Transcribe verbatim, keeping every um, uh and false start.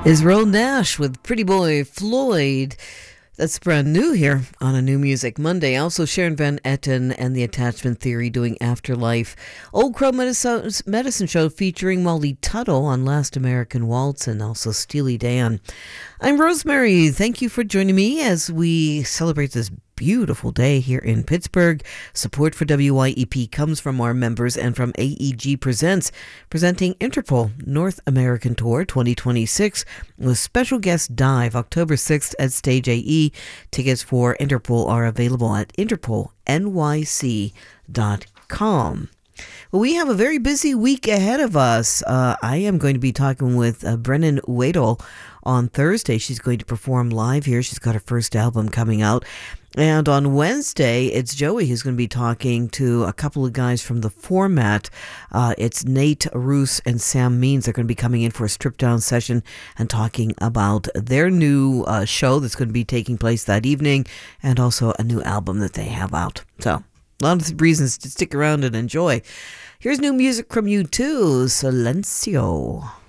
Israel Nash with Pretty Boy Floyd. That's brand new here on A New Music Monday. Also, Sharon Van Etten and the Attachment Theory doing Afterlife. Old Crow Medicine, Medicine Show featuring Molly Tuttle on Last American Waltz, and also Steely Dan. I'm Rosemary. Thank you for joining me as we celebrate this beautiful day here in Pittsburgh. Support for W Y E P comes from our members and from A E G Presents, presenting Interpol North American Tour twenty twenty-six with special guest Dive October sixth at Stage A E. Tickets for Interpol are available at interpol n y c dot com. Well, we have a very busy week ahead of us. Uh, I am going to be talking with uh, Brennan Wadel on Thursday. She's going to perform live here. She's got her first album coming out. And on Wednesday, it's Joey who's going to be talking to a couple of guys from The Format. Uh, it's Nate Roos and Sam Means. They're going to be coming in for a strip-down session and talking about their new uh, show that's going to be taking place that evening, and also a new album that they have out. So, a lot of reasons to stick around and enjoy. Here's new music from U two, Silencio.